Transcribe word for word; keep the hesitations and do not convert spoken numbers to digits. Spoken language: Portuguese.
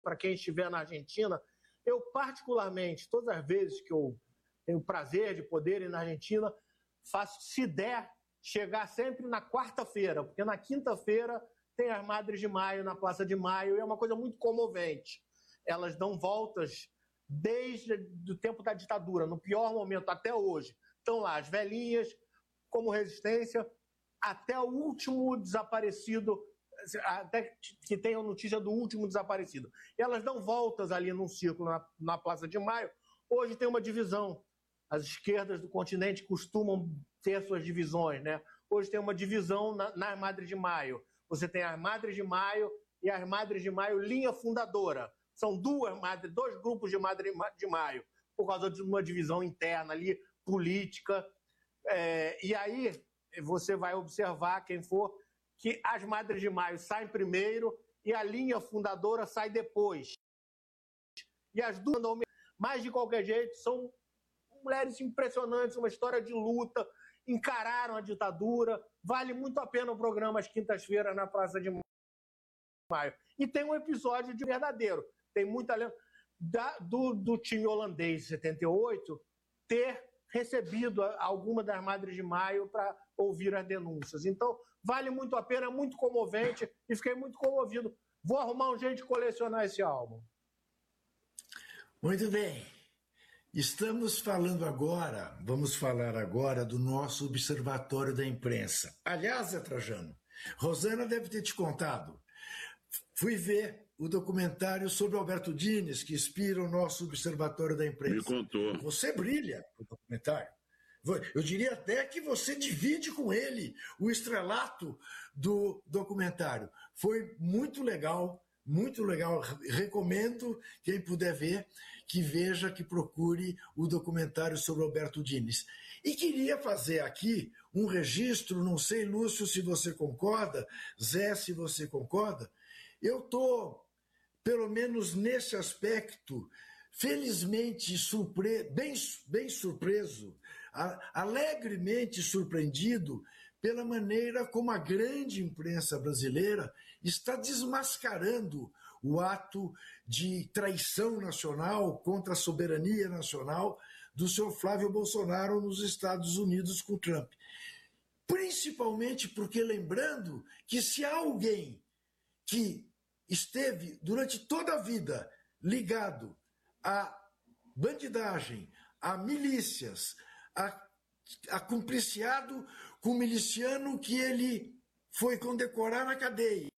para quem estiver na Argentina. Eu, particularmente, todas as vezes que eu tenho o prazer de poder ir na Argentina, faço, se der, chegar sempre na quarta-feira, porque na quinta-feira tem as Madres de Maio na Praça de Maio, e é uma coisa muito comovente. Elas dão voltas desde o tempo da ditadura, no pior momento até hoje. Estão lá as velhinhas, como resistência, até o último desaparecido, até que tenham notícia do último desaparecido. E elas dão voltas ali num círculo na, na Praça de Maio. Hoje tem uma divisão. As esquerdas do continente costumam ter suas divisões, né? Hoje tem uma divisão na, nas Madres de Maio. Você tem as Madres de Maio e as Madres de Maio linha fundadora. São duas madres, dois grupos de Madres de Maio, por causa de uma divisão interna ali, política. É, e aí você vai observar, quem for, que as Madres de Maio saem primeiro e a linha fundadora sai depois. E as duas, mas de qualquer jeito, são mulheres impressionantes, uma história de luta, encararam a ditadura. Vale muito a pena o programa às quintas-feiras na Praça de Maio. E tem um episódio de verdadeiro. Tem muita lembrança do, do time holandês de setenta e oito ter recebido alguma das Madres de Maio para ouvir as denúncias. Então, vale muito a pena, é muito comovente e fiquei muito comovido. Vou arrumar um jeito de colecionar esse álbum. Muito bem. Estamos falando agora, vamos falar agora do nosso Observatório da Imprensa. Aliás, Zé Trajano, Rosana deve ter te contado. Fui ver o documentário sobre Alberto Dines, que inspira o nosso Observatório da Imprensa. Me contou. Você brilha no documentário. Eu diria até que você divide com ele o estrelato do documentário. Foi muito legal, muito legal. Recomendo, quem puder ver, que veja, que procure o documentário sobre Alberto Dines. E queria fazer aqui um registro, não sei, Lúcio, se você concorda, Zé, se você concorda. Eu estou, pelo menos nesse aspecto, felizmente surpre... bem, bem surpreso, a, alegremente surpreendido pela maneira como a grande imprensa brasileira está desmascarando o ato de traição nacional contra a soberania nacional do senhor Flávio Bolsonaro nos Estados Unidos com Trump. Principalmente porque, lembrando que se há alguém que esteve durante toda a vida ligado à bandidagem, a milícias, a, a cumpliciado com o miliciano que ele foi condecorar na cadeia,